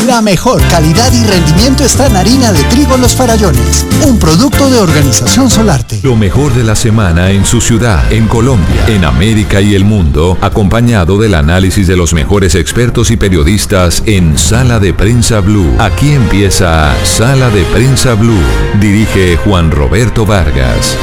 La mejor calidad y rendimiento está en harina de trigo Los Farallones, un producto de Organización Solarte. Lo mejor de la semana en su ciudad, en Colombia, en América y el mundo, acompañado del análisis de los mejores expertos y periodistas en Sala de Prensa Blue. Aquí empieza Sala de Prensa Blue. Dirige Juan Roberto Vargas.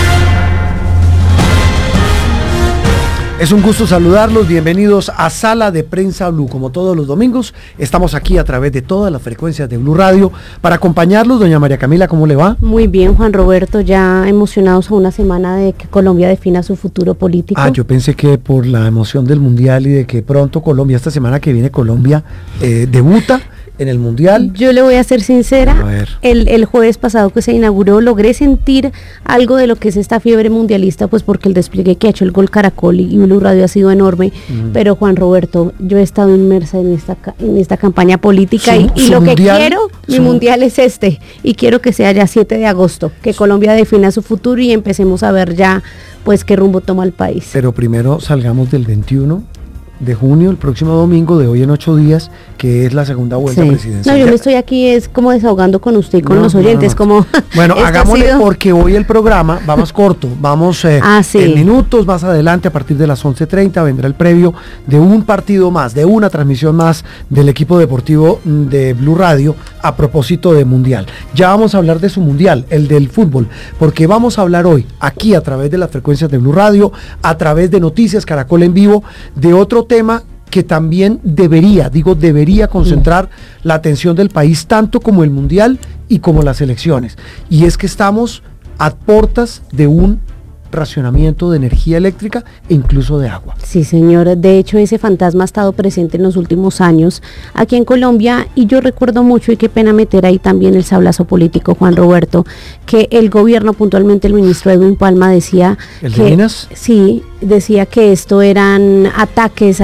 Es un gusto saludarlos, bienvenidos a Sala de Prensa Blue. Como todos los domingos, estamos aquí a través de todas las frecuencias de Blue Radio para acompañarlos. Doña María Camila, ¿cómo le va? Muy bien, Juan Roberto, ya emocionados a una semana de que Colombia defina su futuro político. Yo pensé que por la emoción del Mundial y de que pronto Colombia, esta semana que viene Colombia debuta en el Mundial. Yo le voy a ser sincera, el jueves pasado que se inauguró, logré sentir algo de lo que es esta fiebre mundialista, pues porque el despliegue que ha hecho el Gol Caracol y Blue Radio ha sido enorme, pero Juan Roberto, yo he estado inmersa en esta campaña política y lo que quiero, mi mundial es y quiero que sea ya 7 de agosto, que Colombia defina su futuro y empecemos a ver ya pues qué rumbo toma el país. Pero primero salgamos del 21 de junio, el próximo domingo, de hoy en 8 días, que es la segunda vuelta presidencial. No, yo me estoy aquí es como desahogando con usted y con los oyentes, como... Bueno, hagámosle porque hoy el programa va más corto, vamos en minutos más adelante, a partir de las 11:30, vendrá el previo de un partido más, de una transmisión más del equipo deportivo de Blue Radio a propósito de Mundial. Ya vamos a hablar de su Mundial, el del fútbol, porque vamos a hablar hoy, aquí a través de las frecuencias de Blue Radio, a través de Noticias Caracol en Vivo, de otro tema que también debería concentrar la atención del país, tanto como el Mundial y como las elecciones. Y es que estamos a puertas de un racionamiento de energía eléctrica e incluso de agua. Sí, señora, de hecho ese fantasma ha estado presente en los últimos años aquí en Colombia y yo recuerdo mucho, y qué pena meter ahí también el sablazo político, Juan Roberto, que el gobierno, puntualmente el ministro Edwin Palma decía... ¿El de Minas? Sí, decía que esto eran ataques